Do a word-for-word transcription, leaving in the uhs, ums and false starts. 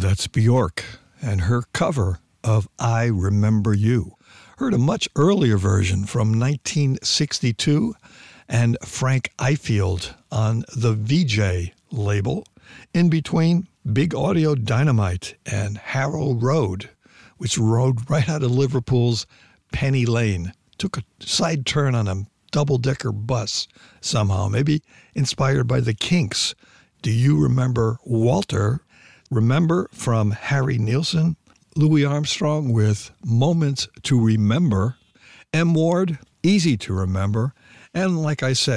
That's Bjork and her cover of I Remember You. Heard a much earlier version from nineteen sixty-two and Frank Ifield on the V J label. In between, Big Audio Dynamite and Harrow Road, which rode right out of Liverpool's Penny Lane. Took a side turn on a double-decker bus somehow, maybe inspired by the Kinks. Do you remember Walter? Remember from Harry Nilsson, Louis Armstrong with Moments to Remember, M. Ward, Easy to Remember, and like I said,